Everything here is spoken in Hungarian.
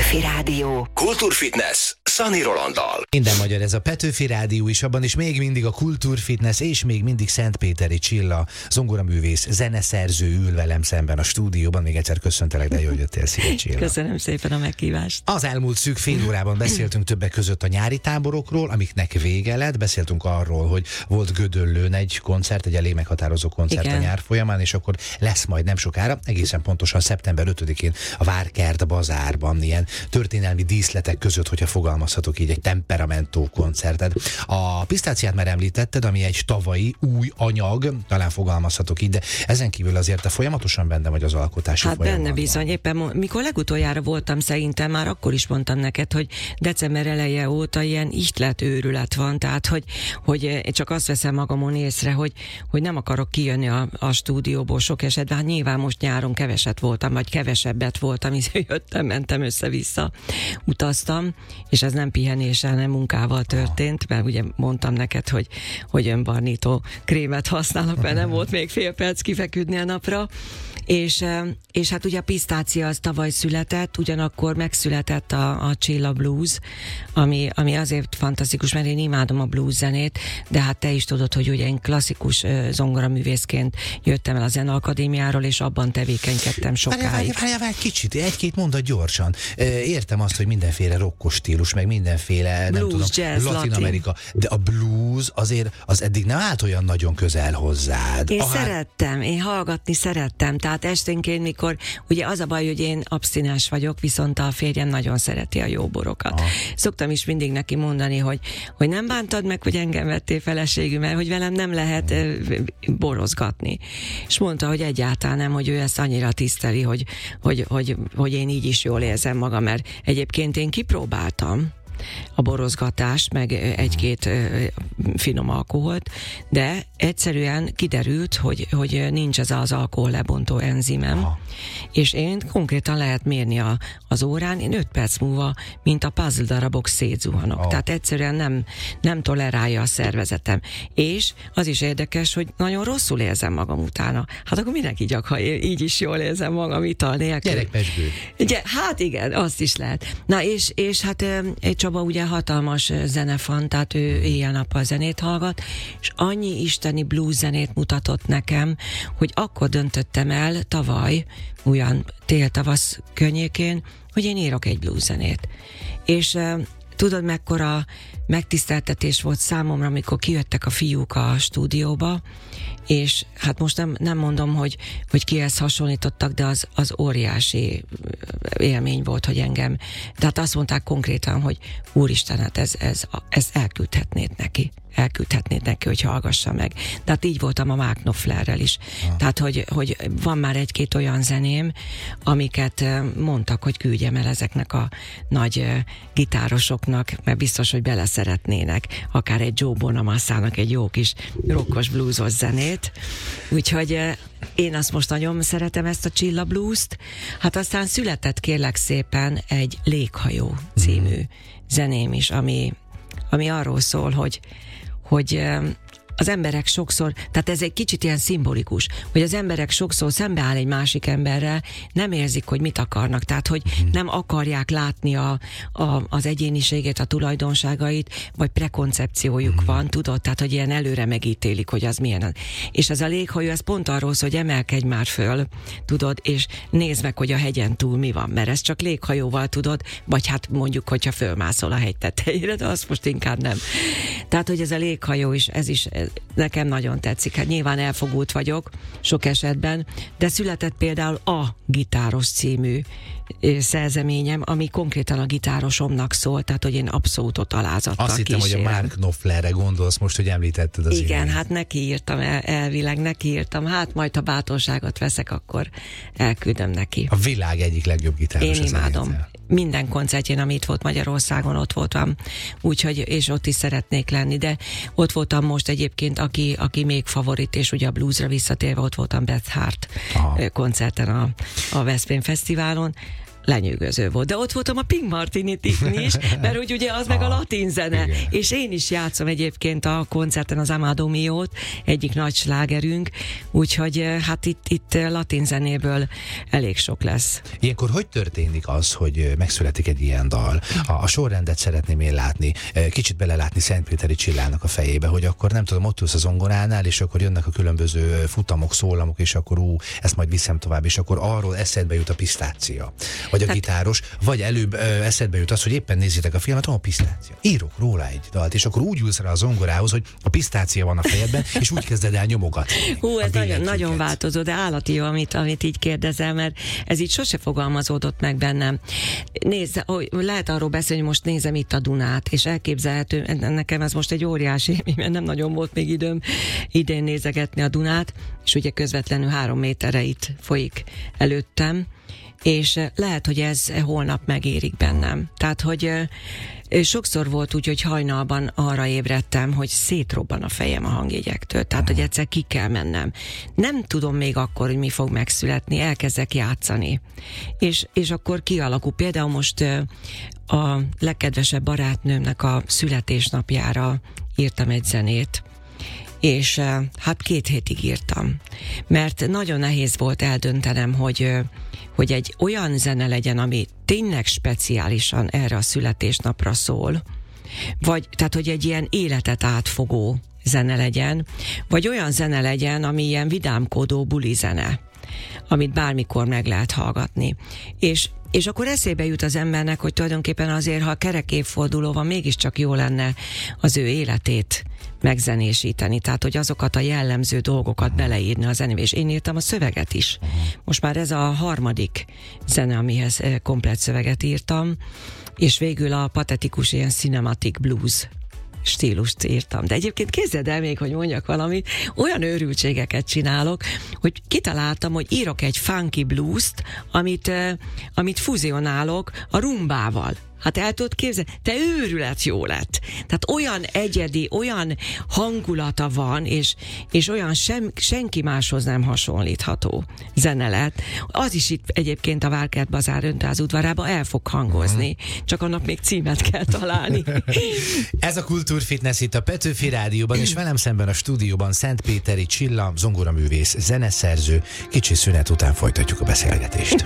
Petőfi Rádió. Kultúrfitness Szani Rolanddal. Minden magyar ez a Petőfi Rádió is, abban is még mindig a Kultúrfitness, és még mindig Szentpéteri Csilla, zongoraművész, zeneszerző ül velem szemben a stúdióban. Még egyszer köszöntelek, de jól jöttél, szia Csilla. Köszönöm szépen a meghívást. Az elmúlt szűk fél órában beszéltünk többek között a nyári táborokról, amiknek vége lett. Beszéltünk arról, hogy volt Gödöllőn egy koncert, egy elég meghatározó koncert. Igen. A nyár folyamán, és akkor lesz majd nem sokára, egészen pontosan szeptember 5-én a Várkert bazárban ilyen történelmi díszletek között, hogyha fogalmazhatok így, egy temperamentó koncerted. A pisztáciát már említetted, ami egy tavalyi új anyag, talán fogalmazhatok így, de ezen kívül azért te folyamatosan benne vagy az alkotási folyamatban. Hát benne bizony, éppen mikor legutoljára voltam, szerintem már akkor is mondtam neked, hogy december eleje óta ilyen ihlet őrület van, tehát hogy csak azt veszem magamon észre, hogy nem akarok kijönni a stúdióból sok esetben. Hát nyilván most nyáron keveset voltam, vagy kevesebbet voltam, hiszen jöttem, mentem össze-vissza, utaztam, és ez nem pihenéssel, nem munkával történt, mert ugye mondtam neked, hogy önbarnító krémet használok, mert nem volt még fél perc kifeküdni a napra, és hát ugye a pisztácia az tavaly született, ugyanakkor megszületett a Csilla Blues, ami azért fantasztikus, mert én imádom a blues zenét, de hát te is tudod, hogy ugye én klasszikus zongoraművészként jöttem el a Zeneakadémiáról, és abban tevékenykedtem sokáig. Várjál, kicsit, egy-két mondat gyorsan. Értem azt, hogy mindenféle rockos stílus, meg mindenféle, blues, nem tudom, jazz, Latin Amerika, de a blues azért az eddig nem állt olyan nagyon közel hozzád. Én hallgatni szerettem, tehát esténként, mikor, ugye az a baj, hogy én abszinens vagyok, viszont a férjem nagyon szereti a jó borokat. Szoktam is mindig neki mondani, hogy nem bántad meg, hogy engem vettél feleségül, mert hogy velem nem lehet borozgatni. És mondta, hogy egyáltalán nem, hogy ő ezt annyira tiszteli, hogy én így is jól érzem magam, mert egyébként én kipróbáltam a borozgatást, meg egy-két finom alkoholt, de egyszerűen kiderült, hogy nincs ez az alkohol lebontó enzimem, és én konkrétan lehet mérni az órán, én 5 perc múlva, mint a puzzle darabok szétzuhanok. Tehát egyszerűen nem tolerálja a szervezetem. És az is érdekes, hogy nagyon rosszul érzem magam utána. Hát akkor mindenki gyak, ha így is jól érzem magam ital nélkül. Gyerekpesgő. Hát igen, azt is lehet. Na és hát Csaba ugye hatalmas zenefan, tehát ő éjjel-nappal zenét hallgat, és annyi isteni blues zenét mutatott nekem, hogy akkor döntöttem el tavaly, olyan tél-tavasz környékén, hogy én írok egy blues zenét. És tudod, mekkora megtiszteltetés volt számomra, amikor kijöttek a fiúk a stúdióba, és hát most nem mondom, hogy kihez hasonlítottak, de az óriási élmény volt, hogy engem, tehát azt mondták konkrétan, hogy úristen, hát ez elküldhetnéd neki, hogy hallgassa meg. Tehát így voltam a Mark Knopflerrel is. Tehát, hogy van már egy-két olyan zeném, amiket mondtak, hogy küldjem el ezeknek a nagy gitárosoknak, mert biztos, hogy beleszeretnének, akár egy Joe Bonamassának egy jó kis rockos bluesos zenét. Úgyhogy én azt most nagyon szeretem, ezt a Csilla Blues-t. Hát aztán született kérlek szépen egy Léghajó című zeném is, ami arról szól, hogy az emberek sokszor, tehát ez egy kicsit ilyen szimbolikus, hogy az emberek sokszor szembeáll egy másik emberrel, nem érzik, hogy mit akarnak, tehát hogy nem akarják látni az egyéniségét, a tulajdonságait, vagy prekoncepciójuk van, tudod, tehát hogy ilyen előre megítélik, hogy az milyen. És ez a léghajó, ez pont arról szól, hogy emelkedj már föl, tudod, és nézd meg, hogy a hegyen túl mi van, mert ez csak léghajóval tudod, vagy hát mondjuk, hogyha fölmászol a hegy tetejére, de azt most inkább nem. Tehát, hogy ez a léghajó is, ez is nekem nagyon tetszik. Hát nyilván elfogult vagyok sok esetben, de született például a Gitáros című szerzeményem, ami konkrétan a gitárosomnak szól, tehát hogy én abszolút ott alázattal kísérem. Azt hittem, hogy a Mark Knopflerre gondolsz most, hogy említetted az igen, imént. hát nekiírtam, elvileg nekiírtam, hát majd ha bátorságot veszek, akkor elküldöm neki. A világ egyik legjobb gitáros. Én imádom. Minden koncertjén, ami itt volt Magyarországon, ott voltam, úgyhogy, és ott is szeretnék lenni, de ott voltam most egyébként, aki még favorit, és ugye a bluesra visszatérve, ott voltam Beth Hart koncerten a Veszprém Fesztiválon. lenyűgöző volt. De ott voltam a Pink Martinit is, mert hogy ugye az meg a latin zene. Igen. És én is játszom egyébként a koncerten az Amado Miót, egyik nagy slágerünk, úgyhogy hát itt latin zenéből elég sok lesz. Ilyenkor hogy történik az, hogy megszületik egy ilyen dal? A sorrendet szeretném én látni, kicsit belelátni Szentpéteri Csillának a fejébe, hogy akkor nem tudom, ott ülsz a zongoránál, és akkor jönnek a különböző futamok, szólamok, és akkor ezt majd viszem tovább, és akkor arról eszedbe jut a pisztácia. Vagy a gitáros, vagy előbb eszedbe jut az, hogy éppen nézzétek a filmet, a pisztácia. Írok róla egy dalt, és akkor úgy ülsz rá a zongorához, hogy a pisztácia van a fejedben, és úgy kezded el nyomogatni. Hú, ez nagyon változó, de állati jó, amit így kérdezel, mert ez így sose fogalmazódott meg bennem. Nézd, lehet arról beszélni, hogy most nézem itt a Dunát, és elképzelhető, nekem ez most egy óriási, mert nem nagyon volt még időm idén nézegetni a Dunát, és ugye közvetlenül 3 méterre itt folyik előttem, és lehet, hogy ez holnap megérik bennem. Tehát, hogy sokszor volt úgy, hogy hajnalban arra ébredtem, hogy szétrobban a fejem a hangjegyektől, tehát, hogy egyszer ki kell mennem. Nem tudom még akkor, hogy mi fog megszületni, elkezdek játszani. És akkor kialakul. Például most a legkedvesebb barátnőmnek a születésnapjára írtam egy zenét, és hát 2 hétig írtam. Mert nagyon nehéz volt eldöntenem, hogy egy olyan zene legyen, ami tényleg speciálisan erre a születésnapra szól, vagy tehát, hogy egy ilyen életet átfogó zene legyen, vagy olyan zene legyen, ami ilyen vidámkodó buli zene, amit bármikor meg lehet hallgatni. És akkor eszébe jut az embernek, hogy tulajdonképpen azért, ha kerek évforduló van, mégiscsak jó lenne az ő életét megzenésíteni, tehát hogy azokat a jellemző dolgokat beleírni a zenébe, és én írtam a szöveget is. Most már ez a 3. zene, amihez komplett szöveget írtam, és végül a patetikus ilyen cinematic blues stílust írtam. De egyébként képzeld el még, hogy mondjak valamit, olyan őrültségeket csinálok, hogy kitaláltam, hogy írok egy funky bluest, amit fuzionálok a rumbával. Hát el tudod képzelni? Te őrület jó lett. Tehát olyan egyedi, olyan hangulata van, és olyan senki máshoz nem hasonlítható zene lett. Az is itt egyébként a Várkert Bazár Öntáz udvarába el fog hangozni. Csak annak még címet kell találni. Ez a Kultúrfitness itt a Petőfi Rádióban, és velem szemben a stúdióban Szentpéteri Csilla, zongoraművész, zeneszerző. Kicsi szünet után folytatjuk a beszélgetést.